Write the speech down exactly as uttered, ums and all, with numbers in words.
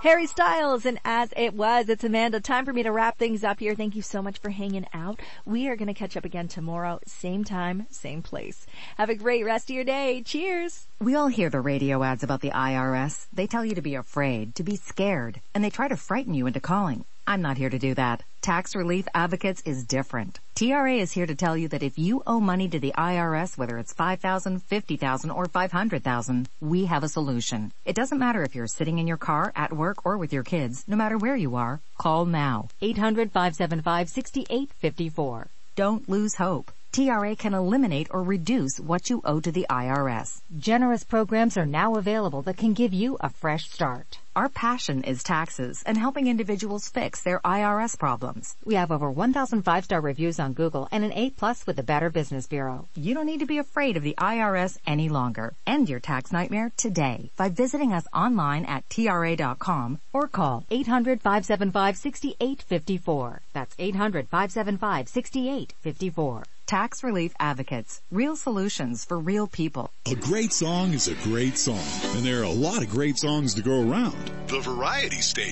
Harry Styles, and As It Was. It's Amanda. Time for me to wrap things up here. Thank you so much for hanging out. We are going to catch up again tomorrow, same time, same place. Have a great rest of your day. Cheers. We all hear the radio ads about the I R S. They tell you to be afraid, to be scared, and they try to frighten you into calling. I'm not here to do that. Tax Relief Advocates is different. T R A is here to tell you that if you owe money to the I R S, whether it's five thousand dollars, fifty thousand dollars, or five hundred thousand dollars, we have a solution. It doesn't matter if you're sitting in your car, at work, or with your kids. No matter where you are, call now. eight hundred, five seven five, six eight five four. Don't lose hope. T R A can eliminate or reduce what you owe to the I R S. Generous programs are now available that can give you a fresh start. Our passion is taxes and helping individuals fix their I R S problems. We have over one thousand five-star reviews on Google and an A plus with the Better Business Bureau. You don't need to be afraid of the I R S any longer. End your tax nightmare today by visiting us online at T R A dot com or call eight hundred, five seven five, six eight five four. That's eight hundred, five seven five, six eight five four. Tax Relief Advocates. Real solutions for real people. A great song is a great song, and there are a lot of great songs to go around. The Variety Station.